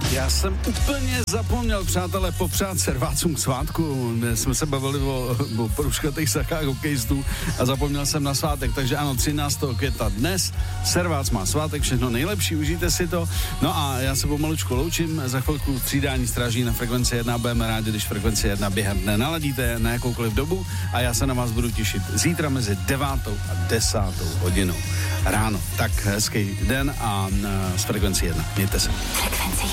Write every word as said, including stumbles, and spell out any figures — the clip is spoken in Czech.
Já jsem úplně zapomněl, přátelé, popřát servácům k svátku. Jsme se bavili o, o průškatých sakách hokejistů a zapomněl jsem na svátek. Takže ano, třináctého května dnes. Servác má svátek, všechno nejlepší, užijte si to. No a já se pomalučku loučím. Za chvilku třídání stráží na frekvenci jedna. Budeme rádi, když frekvenci jedna během dne naladíte na jakoukoliv dobu a já se na vás budu těšit zítra mezi devátou a desátou hodinou ráno. Tak hezký den a z frekvenci jedna. Mějte se. Frekvenci